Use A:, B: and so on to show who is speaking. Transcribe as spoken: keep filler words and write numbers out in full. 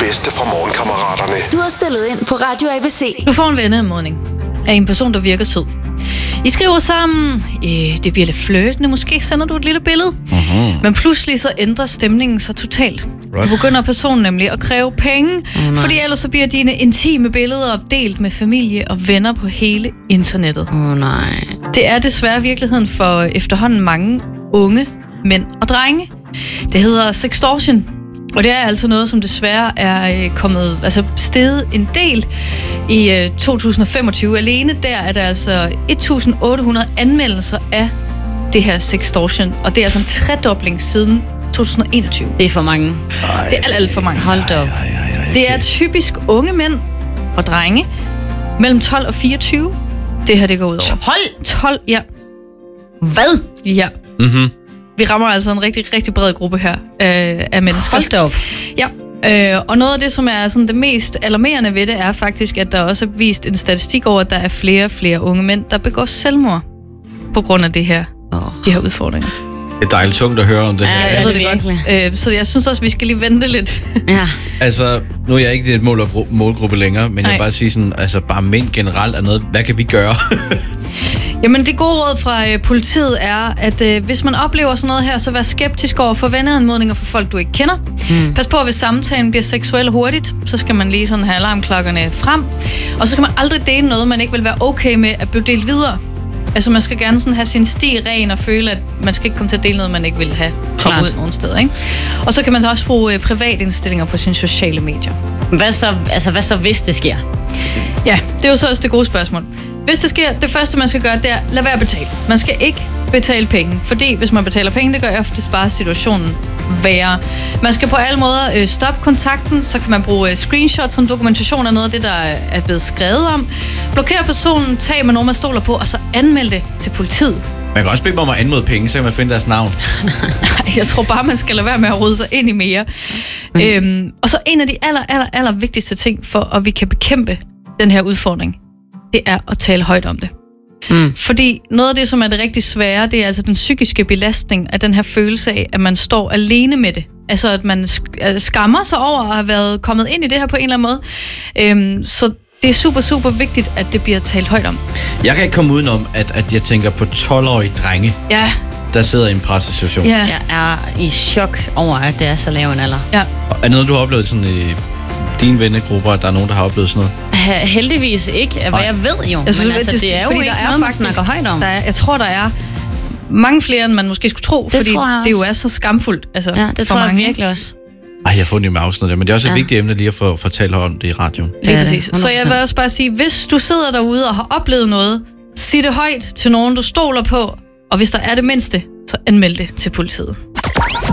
A: bedste fra Morgenkammeraterne.
B: Du har stillet ind på Radio A B C.
C: Du får en venneanmodning af en person, der virker sød. I skriver sammen, øh, det bliver lidt flirtende, måske sender du et lille billede. Mm-hmm. Men pludselig så ændrer stemningen sig totalt. Right. Du begynder personen nemlig at kræve penge, oh, fordi ellers så bliver dine intime billeder delt med familie og venner på hele internettet.
D: Åh oh, nej.
C: Det er desværre virkeligheden for efterhånden mange unge mænd og drenge. Det hedder sextortion. Og det er altså noget, som desværre er kommet, altså steget en del i øh, to tusind og femogtyve. Alene der er der altså et tusind otte hundrede anmeldelser af det her sextortion. Og det er altså en tredobling siden to tusind og enogtyve.
D: Det er for mange.
C: Ej, det er alt, alt for mange.
D: Hold da op.
C: Det er typisk unge mænd og drenge mellem tolv og fireogtyve. Det her, det går ud over.
D: tolv?
C: tolv, ja.
D: Hvad?
C: Ja.
E: Mhm.
C: Vi rammer altså en rigtig, rigtig bred gruppe her øh, af mennesker.
D: Hold da op.
C: Ja, øh, og noget af det, som er sådan det mest alarmerende ved det, er faktisk, at der også er vist en statistik over, at der er flere og flere unge mænd, der begår selvmord på grund af det her,
D: oh.
C: de her udfordringer.
E: Det er dejligt tungt at høre om det her.
C: Ja, jeg
D: ja,
C: ved
D: det
C: det godt. Øh, så jeg synes også, vi skal lige vente lidt.
D: Ja.
E: Altså, nu er jeg ikke et mål- målgruppe længere, men Nej. jeg vil bare sige sådan, altså bare mænd generelt er noget, hvad kan vi gøre?
C: Jamen, det gode råd fra øh, politiet er, at øh, hvis man oplever sådan noget her, så vær skeptisk over for venneanmodninger for folk, du ikke kender. Mm. Pas på, at hvis samtalen bliver seksuel hurtigt, så skal man lige sådan have alarmklokkerne frem. Og så skal man aldrig dele noget, man ikke vil være okay med at blive delt videre. Altså, man skal gerne sådan have sin sti ren og føle, at man skal ikke komme til at dele noget, man ikke vil have kommet ud nogen steder, ikke? Og så kan man så også bruge øh, privatindstillinger på sine sociale medier.
D: Hvad så, altså, hvad så, hvis det sker?
C: Ja, det er jo så også det gode spørgsmål. Hvis det sker, det første, man skal gøre, det er, lad være at betale. Man skal ikke betale penge, fordi hvis man betaler penge, det gør oftest bare situationen værre. Man skal på alle måder øh, stoppe kontakten, så kan man bruge øh, screenshots som dokumentation af noget af det, der er blevet skrevet om. Blokere personen, tag med nogen, man stoler på, og så anmeld det til politiet.
E: Man kan også bede mig om at anmode penge, så kan man finde deres navn.
C: Jeg tror bare, man skal lade være med at rode sig ind i mere. Mm. Øhm, og så en af de aller, aller, aller vigtigste ting for, at vi kan bekæmpe den her udfordring, det er at tale højt om det. Mm. Fordi noget af det, som er det rigtig svære, det er altså den psykiske belastning af den her følelse af, at man står alene med det. Altså, at man skammer sig over at have været kommet ind i det her på en eller anden måde. Øhm, så det er super, super vigtigt, at det bliver talt højt om.
E: Jeg kan ikke komme udenom, at, at jeg tænker på tolv-årige drenge,
C: ja.
E: der sidder i en pressesituation.
C: Ja.
D: Jeg er i chok over, at det er så lav en alder.
C: Ja.
E: Er det noget, du har oplevet sådan i dine vennegrupper, at der er nogen, der har oplevet sådan noget?
D: Heldigvis ikke, hvad jeg ved jo.
C: Jeg synes,
D: men altså, det er jo ikke noget, man snakker højt om.
C: Der er, jeg tror, der er mange flere, end man måske skulle tro,
D: det
C: fordi det jo er så skamfuldt. Altså,
D: ja, det tror
C: mange.
D: jeg virkelig også.
E: Ej, jeg har fundet med afsnit der, men det er også et ja. vigtigt emne lige at få fortælle om det i radioen.
C: Lige præcis. Så jeg vil også bare sige, hvis du sidder derude og har oplevet noget, sig det højt til nogen, du stoler på, og hvis der er det mindste, så anmeld det til politiet.